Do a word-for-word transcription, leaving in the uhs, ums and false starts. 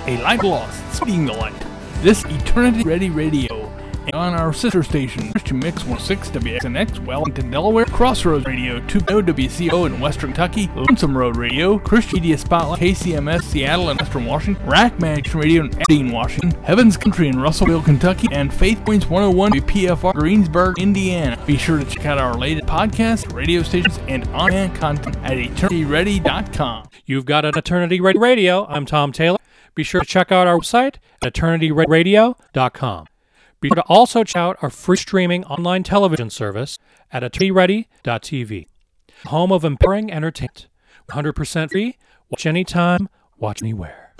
A light lost, speeding the light. This Eternity Ready Radio. And on our sister station, Christian Mix one oh six W X N X, Wellington, Delaware, Crossroads Radio two point oh W C O in Western Kentucky, Lonesome Road Radio, Christian Media Spotlight, K C M S, Seattle and Western Washington, Rack Management Radio in Aberdeen, Washington, Heaven's Country in Russellville, Kentucky, and Faith Points one oh one W P F R, Greensburg, Indiana. Be sure to check out our latest podcasts, radio stations, and on-demand content at eternity ready dot com. You've got an Eternity Ready Radio. I'm Tom Taylor. Be sure to check out our website at eternity ready radio dot com. Be sure to also check out our free streaming online television service at eternity ready dot t v. Home of empowering entertainment. one hundred percent free. Watch anytime, watch anywhere.